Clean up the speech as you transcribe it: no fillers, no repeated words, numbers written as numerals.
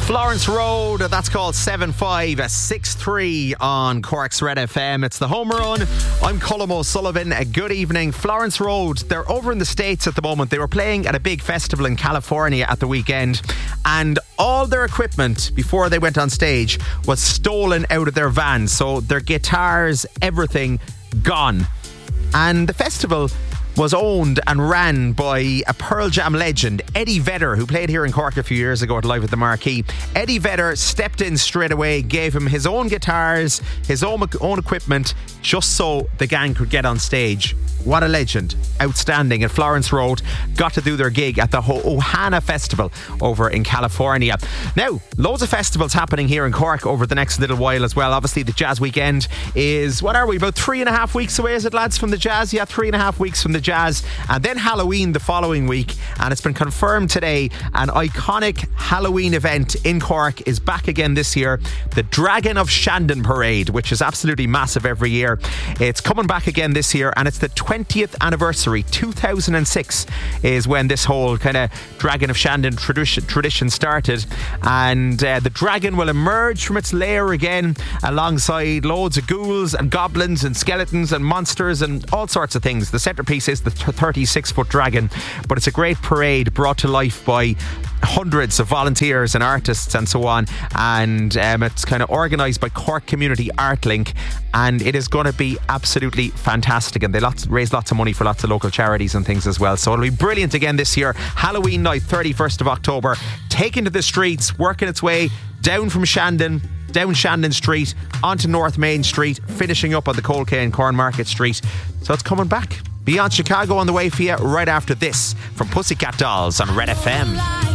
Florence Road, that's called 7563 on Cork's Red FM. It's the home run. I'm Colm O'Sullivan. Good evening. Florence Road, they're over in the States at the moment. They were playing at a big festival in California at the weekend, and all their equipment before they went on stage was stolen out of their van. So their guitars, everything gone. And the festival was owned and ran by a Pearl Jam legend, Eddie Vedder, who played here in Cork a few years ago at Live at the Marquee. Eddie Vedder stepped in straight away, gave him his own guitars, his own equipment, just so the gang could get on stage. What a legend. Outstanding. At Florence Road, got to do their gig at the Ohana Festival over in California. Now, loads of festivals happening here in Cork over the next little while as well. Obviously, the Jazz Weekend is, what are we, about 3.5 weeks away, is it, lads, from the Jazz? Yeah, 3.5 weeks from the Jazz. And then Halloween the following week. And it's been confirmed today, an iconic Halloween event in Cork is back again this year. The Dragon of Shandon Parade, which is absolutely massive every year. It's coming back again this year, and it's the 20th anniversary. 2006 is when this whole kind of Dragon of Shandon tradition started, and the dragon will emerge from its lair again alongside loads of ghouls and goblins and skeletons and monsters and all sorts of things. The centrepiece is the 36-foot dragon, but it's a great parade brought to life by hundreds of volunteers and artists and so on, and it's kind of organised by Cork Community Art Link, and it is going to be absolutely fantastic, and they raise lots of money for lots of local charities and things as well. So it'll be brilliant again this year. Halloween night, 31st of October, taking to the streets, working its way down from Shandon, down Shandon Street onto North Main Street, finishing up on the Cold Cane Cornmarket Street. So it's coming back. Beyond Chicago on the way for you right after this from Pussycat Dolls on Red FM.